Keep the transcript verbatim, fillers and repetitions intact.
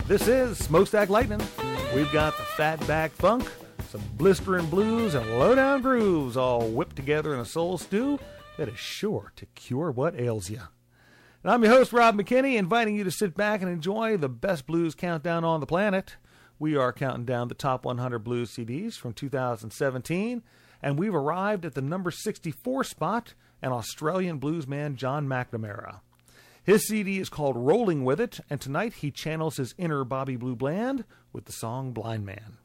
This is Smokestack Lightning. We've got the Fatback Funk, some blistering blues, and lowdown grooves all whipped together in a soul stew that is sure to cure what ails you. And I'm your host, Rob McKinney, inviting you to sit back and enjoy the best blues countdown on the planet. We are counting down the top one hundred blues C Ds from two thousand seventeen, and we've arrived at the number sixty-four spot, and Australian bluesman John McNamara. His C D is called Rolling With It, and tonight he channels his inner Bobby Blue Bland with the song Blind Man.